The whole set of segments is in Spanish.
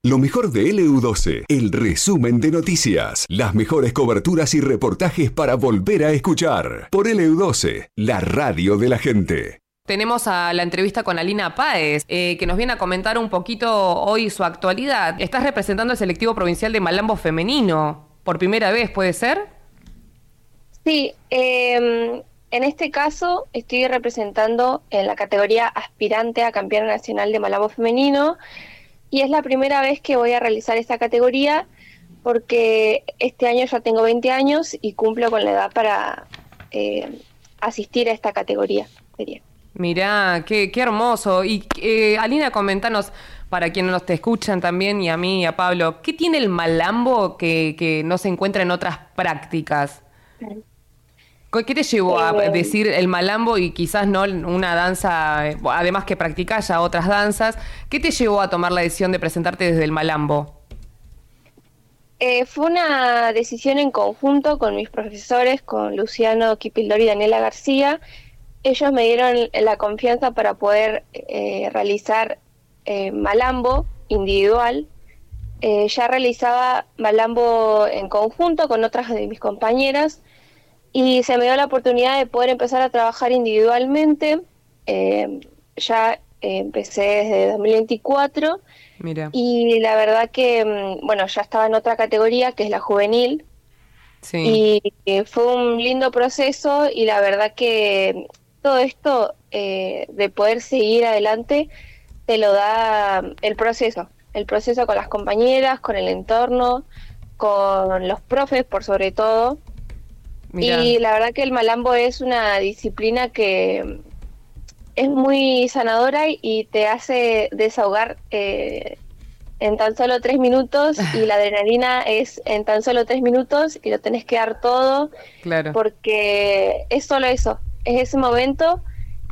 Lo mejor de LU12, el resumen de noticias, las mejores coberturas y reportajes para volver a escuchar. Por LU12, la radio de la gente. Tenemos a la entrevista con Alina Páez, que nos viene a comentar un poquito hoy su actualidad. Estás representando el selectivo provincial de Malambo femenino. ¿Por primera vez, puede ser? Sí, en este caso estoy representando en la categoría aspirante a campeona nacional de Malambo femenino y es la primera vez que voy a realizar esta categoría porque este año ya tengo 20 años y cumplo con la edad para asistir a esta categoría. Mirá, qué hermoso. Y Alina, comentanos, para quienes nos te escuchan también, y a mí y a Pablo, ¿qué tiene el malambo que no se encuentra en otras prácticas? ¿Qué te llevó a decir el malambo y quizás no una danza, además que practicás ya otras danzas, qué te llevó a tomar la decisión de presentarte desde el malambo? Fue una decisión en conjunto con mis profesores, con Luciano Kipildor y Daniela García. Ellos me dieron la confianza para poder realizar malambo individual. Ya realizaba malambo en conjunto con otras de mis compañeras y se me dio la oportunidad de poder empezar a trabajar individualmente. Ya empecé desde 2024. Mira. Y la verdad que, bueno, ya estaba en otra categoría que es la juvenil. Sí. Y fue un lindo proceso y la verdad que todo esto de poder seguir adelante te lo da el proceso con las compañeras, con el entorno, con los profes por sobre todo. Mirá. Y la verdad que el malambo es una disciplina que es muy sanadora y te hace desahogar en tan solo 3 minutos y la adrenalina es en tan solo 3 minutos y lo tenés que dar todo. Claro. Porque es solo eso, es ese momento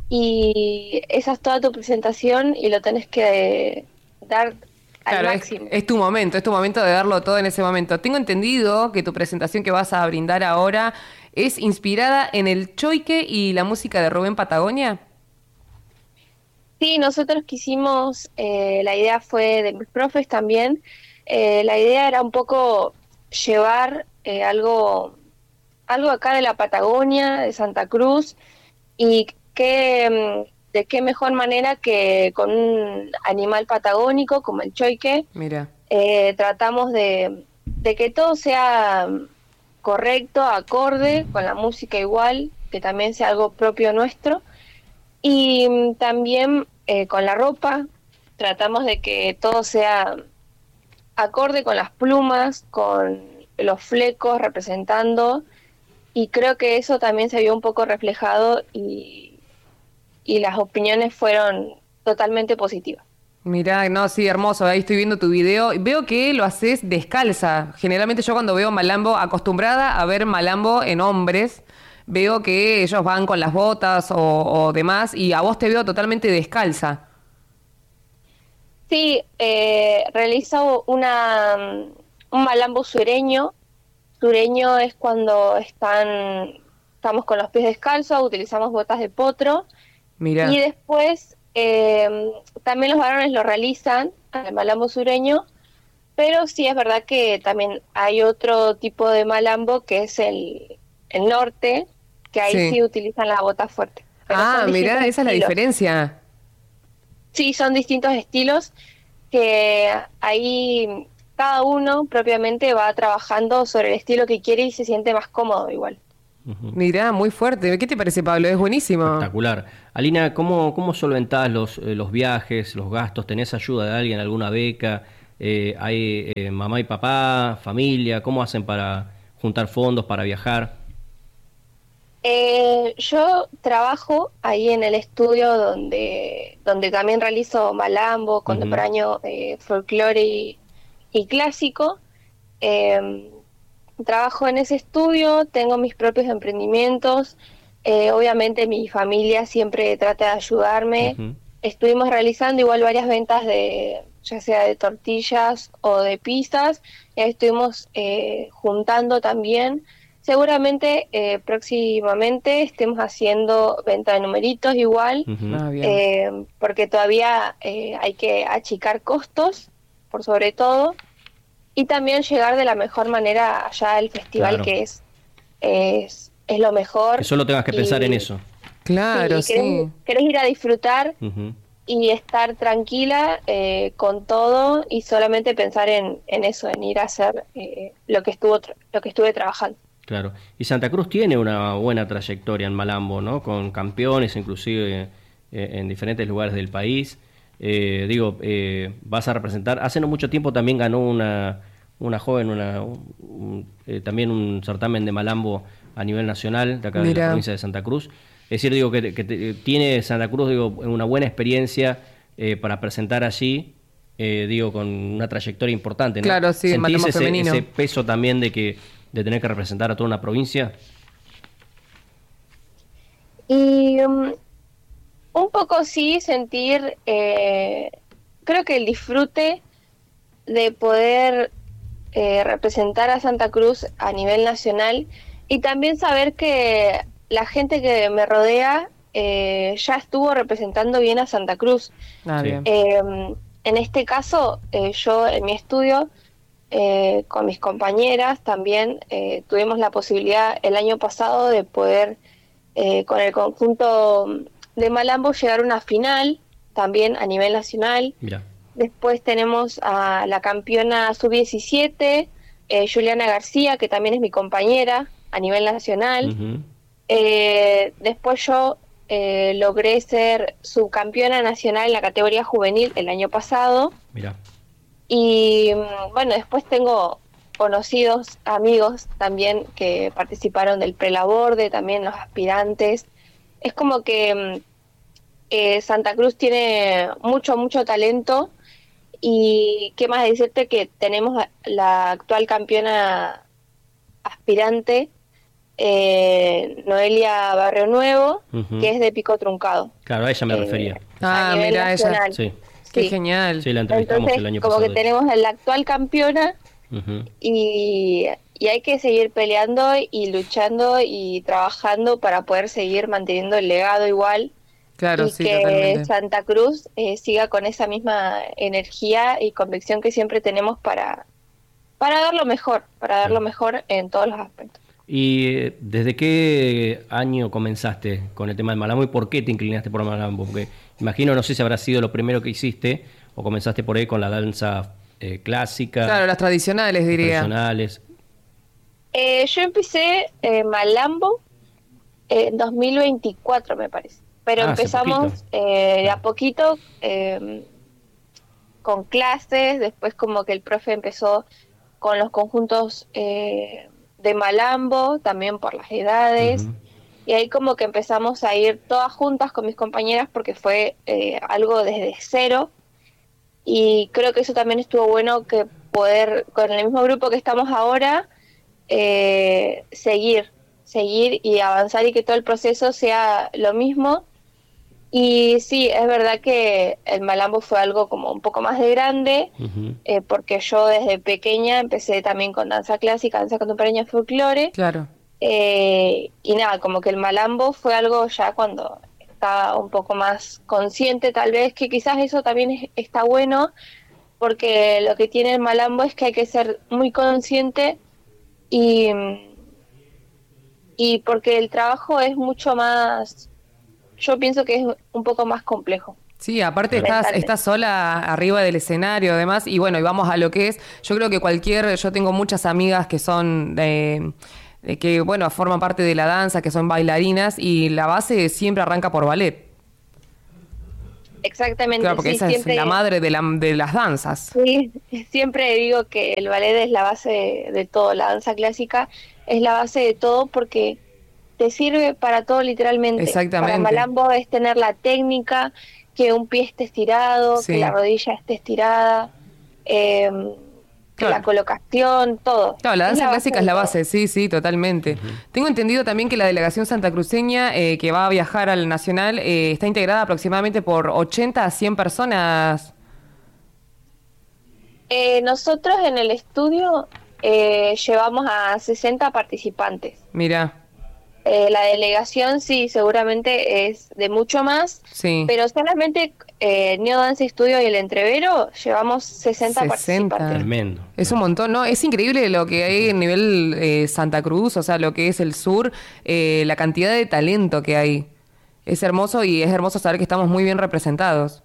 y esa es toda tu presentación y lo tenés que dar al máximo. Es tu momento de darlo todo en ese momento. Tengo entendido que tu presentación que vas a brindar ahora es inspirada en el choique y la música de Rubén Patagonia. Sí, nosotros quisimos, la idea fue de mis profes también, la idea era un poco llevar algo acá de la Patagonia, de Santa Cruz, y de qué mejor manera que con un animal patagónico como el choique. Mira. Tratamos de que todo sea correcto, acorde, con la música igual, que también sea algo propio nuestro. Y también con la ropa tratamos de que todo sea acorde con las plumas, con los flecos representando, y creo que eso también se vio un poco reflejado y las opiniones fueron totalmente positivas. Mirá, no, sí, hermoso, ahí estoy viendo tu video. Veo que lo haces descalza. Generalmente yo cuando veo malambo, acostumbrada a ver malambo en hombres, veo que ellos van con las botas o demás, y a vos te veo totalmente descalza. Sí, realizo un malambo sureño. Sureño es cuando estamos con los pies descalzos, utilizamos botas de potro. Mirá. Y después también los varones lo realizan, el malambo sureño, pero sí es verdad que también hay otro tipo de malambo que es el norte, que ahí sí utilizan la bota fuerte. Mirá, esa es la diferencia. Sí, son distintos estilos que ahí cada uno propiamente va trabajando sobre el estilo que quiere y se siente más cómodo igual. Mirá, muy fuerte. ¿Qué te parece, Pablo? Es buenísimo. Espectacular. Alina, ¿cómo solventás los viajes, los gastos? ¿Tenés ayuda de alguien, alguna beca? ¿Hay mamá y papá, familia? ¿Cómo hacen para juntar fondos, para viajar? Yo trabajo ahí en el estudio donde también realizo malambo, contemporáneo, folclore y clásico. Trabajo en ese estudio, tengo mis propios emprendimientos, obviamente mi familia siempre trata de ayudarme. Estuvimos realizando igual varias ventas ya sea de tortillas o de pizzas, estuvimos juntando también. Seguramente próximamente estemos haciendo venta de numeritos igual, porque todavía hay que achicar costos por sobre todo, y también llegar de la mejor manera allá al festival, Claro. que es lo mejor. Que solo tengas que pensar en eso. Claro, sí, sí. querés ir a disfrutar Ujú. y estar tranquila con todo y solamente pensar en eso, en ir a hacer lo que estuve trabajando. Claro. Y Santa Cruz tiene una buena trayectoria en Malambo, ¿no? Con campeones, inclusive en diferentes lugares del país. Vas a representar. Hace no mucho tiempo también ganó una joven, también un certamen de Malambo a nivel nacional, de acá de la Mirá. provincia de Santa Cruz. Es decir, digo tiene Santa Cruz, digo, una buena experiencia para presentar allí, con una trayectoria importante, ¿no? Claro, sí, ¿Sentís Malambo femenino. ese peso también de tener que representar a toda una provincia? Y un poco sí sentir, creo que el disfrute de poder representar a Santa Cruz a nivel nacional y también saber que la gente que me rodea ya estuvo representando bien a Santa Cruz. Ah, Sí. bien. En este caso, yo en mi estudio, con mis compañeras también tuvimos la posibilidad el año pasado de poder con el conjunto de Malambo llegar a una final también a nivel nacional. Mira. Después tenemos a la campeona sub-17, Juliana García, que también es mi compañera a nivel nacional. Ujú. Después yo logré ser subcampeona nacional en la categoría juvenil el año pasado. Mira. Y bueno, después tengo conocidos, amigos también que participaron del prelaborde, también los aspirantes. Es como que Santa Cruz tiene mucho, mucho talento. Y qué más decirte que tenemos la actual campeona aspirante, Noelia Barrio Nuevo, Ujú. que es de Pico Truncado. Claro, a ella me refería. Ah, a nivel mira ella. nacional. Sí, Qué Sí. genial. sí, la entrevistamos Entonces, el año como pasado. que tenemos a la actual campeona Ujú. y hay que seguir peleando y luchando y trabajando para poder seguir manteniendo el legado igual Claro, y sí, que totalmente. Santa Cruz siga con esa misma energía y convicción que siempre tenemos para dar lo mejor, en todos los aspectos. ¿Y desde qué año comenzaste con el tema del Malambo y por qué te inclinaste por Malambo? Porque imagino, no sé si habrá sido lo primero que hiciste o comenzaste por ahí con la danza clásica, Claro, las tradicionales, diría. tradicionales. Yo empecé Malambo en 2024, me parece. Pero Ah, hace empezamos poquito. de a poquito con clases, después como que el profe empezó con los conjuntos de Malambo, también por las edades, Ujú. y ahí como que empezamos a ir todas juntas con mis compañeras porque fue algo desde cero, y creo que eso también estuvo bueno, que poder, con el mismo grupo que estamos ahora, seguir y avanzar y que todo el proceso sea lo mismo. Y sí, es verdad que el Malambo fue algo como un poco más de grande, Ujú. porque yo desde pequeña empecé también con danza clásica, danza contemporánea, folclore, Claro. y nada, como que el Malambo fue algo ya cuando estaba un poco más consciente, tal vez, que quizás eso también está bueno, porque lo que tiene el Malambo es que hay que ser muy consciente y, y porque el trabajo es mucho más, yo pienso que es un poco más complejo. Sí, aparte Mentalmente. estás sola arriba del escenario, además, y bueno, y vamos a lo que es. Yo creo que yo tengo muchas amigas que son de que, bueno, forman parte de la danza, que son bailarinas, y la base siempre arranca por ballet. Exactamente, Claro, porque sí, esa siempre, es la madre de las danzas. sí, siempre digo que el ballet es la base de todo, la danza clásica es la base de todo porque te sirve para todo literalmente. Exactamente. Para Malambo es tener la técnica, que un pie esté estirado, Sí. que la rodilla esté estirada, que Claro. la colocación, todo. Claro, la danza clásica es de la todo. base, sí, sí, totalmente. Tengo entendido también que la delegación santacruceña que va a viajar al Nacional está integrada aproximadamente por 80 a 100 personas. Nosotros en el estudio llevamos a 60 participantes. Mira, La delegación sí, seguramente es de mucho más, Sí. pero solamente Neo Dance Studio y el Entrevero llevamos 60 participantes. Tremendo. Es un montón, ¿no? Es increíble lo que hay en nivel Santa Cruz, o sea, lo que es el sur, la cantidad de talento que hay. Es hermoso y es hermoso saber que estamos muy bien representados.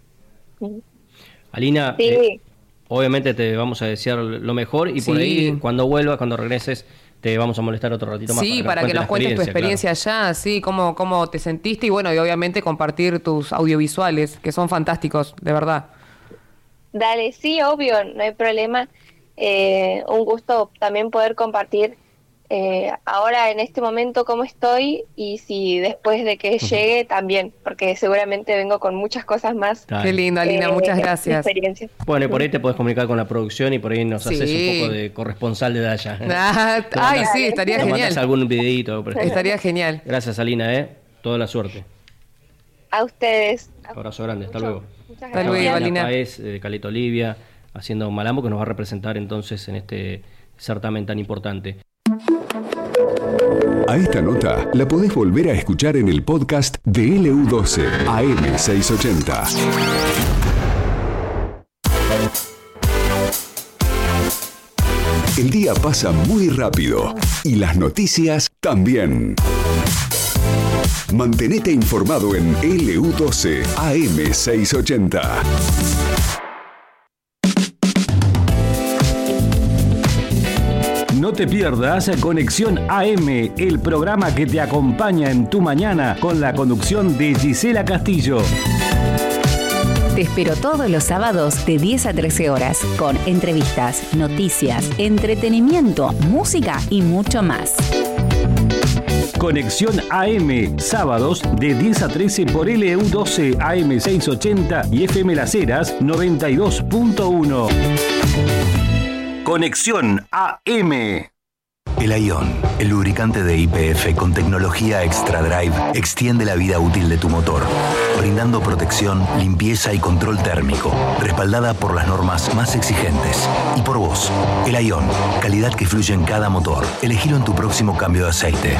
Alina, Sí. obviamente te vamos a desear lo mejor y por Sí. ahí cuando vuelvas, cuando regreses, te vamos a molestar otro ratito más. Sí, para que nos cuentes tu experiencia allá, sí, cómo te sentiste y bueno, y obviamente compartir tus audiovisuales, que son fantásticos, de verdad. Dale, sí, obvio, no hay problema. Un gusto también poder compartir ahora en este momento cómo estoy y si después de que llegue también, porque seguramente vengo con muchas cosas más. Dale. Qué lindo, Alina, muchas gracias. Experiencia. Bueno, y por ahí te podés comunicar con la producción y por ahí nos Sí. haces un poco de corresponsal de allá. Ay, sí, estaría Nos mandás genial. algún videito. Estaría genial. Gracias, Alina, toda la suerte. A ustedes. Abrazo grande, hasta luego. Muchas Hasta luego, gracias. Alina. Paez, de Caleta Olivia, haciendo Malambo, que nos va a representar entonces en este certamen tan importante. A esta nota la podés volver a escuchar en el podcast de LU12 AM680. El día pasa muy rápido y las noticias también. Mantenete informado en LU12 AM680. No te pierdas Conexión AM, el programa que te acompaña en tu mañana con la conducción de Gisela Castillo. Te espero todos los sábados de 10 a 13 horas con entrevistas, noticias, entretenimiento, música y mucho más. Conexión AM, sábados de 10 a 13 por LU12 AM680 y FM Las Heras 92.1. Conexión AM. El Ion, el lubricante de YPF con tecnología Extra Drive, extiende la vida útil de tu motor, brindando protección, limpieza y control térmico, respaldada por las normas más exigentes. Y por vos, el Ion, calidad que fluye en cada motor. Elegilo en tu próximo cambio de aceite.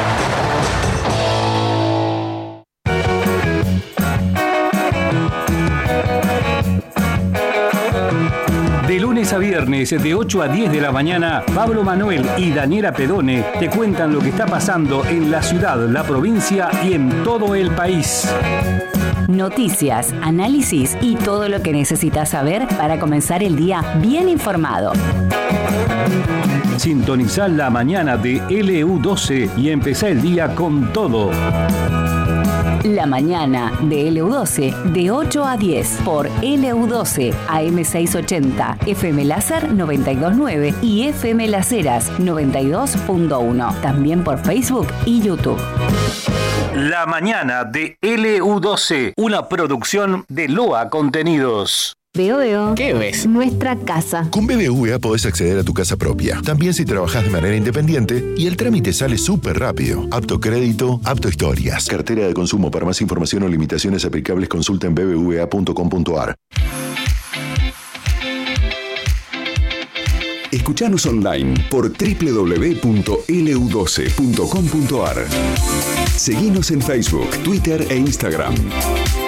De lunes a viernes, de 8 a 10 de la mañana, Pablo Manuel y Daniela Pedone te cuentan lo que está pasando en la ciudad, la provincia y en todo el país. Noticias, análisis y todo lo que necesitas saber para comenzar el día bien informado. Sintonizá la mañana de LU12 y empezá el día con todo. La mañana de LU12 de 8 a 10 por LU12 AM680, FM Láser 92.9 y FM Las Heras 92.1. También por Facebook y YouTube. La mañana de LU12, una producción de Loa Contenidos. Veo. ¿Qué ves? Nuestra casa. Con BBVA podés acceder a tu casa propia, también si trabajás de manera independiente y el trámite sale súper rápido. Apto crédito, apto historias. Cartera de consumo. Para más información o limitaciones aplicables consulta en bbva.com.ar. Escuchanos online por www.lu12.com.ar. Seguinos en Facebook, Twitter e Instagram.